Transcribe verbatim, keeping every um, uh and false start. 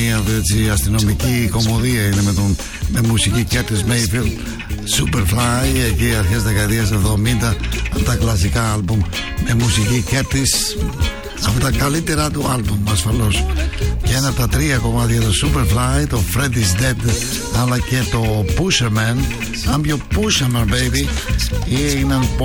ταινία, έτσι, αστυνομική κομμωδία είναι με, τον, με μουσική Curtis Mayfield, Superfly, εκεί αρχές δεκαετίας εβδομήντα, από τα κλασικά άλμπουμ με μουσική Curtis, από τα καλύτερα του άλμπουμ ασφαλώς. Και ένα από τα τρία κομμάτια, το Superfly, το Freddy's Dead, αλλά και το Pusherman. I'm your Pusherman baby, έγιναν